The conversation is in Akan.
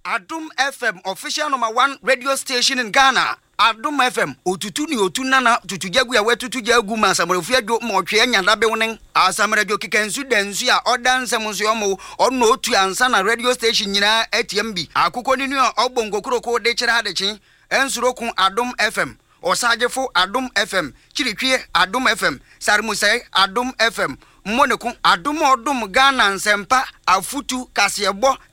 Adum FM, official number 1 radio station in Ghana. Adum FM, otutu ni otunana tutujagu ya wetutu jagu masamrefia do motwe nyanda bewnen asamrejo kikensu densu ya odanse musomo ono otu ansa na radio station nyina ATMB akukọ ni obongo kroko de kira adechi ensurokun Adum FM osajefo Adum FM chiritwe Adum FM sarmusai Adum FM Monekun Adum Ghana nsempa afutu kasebo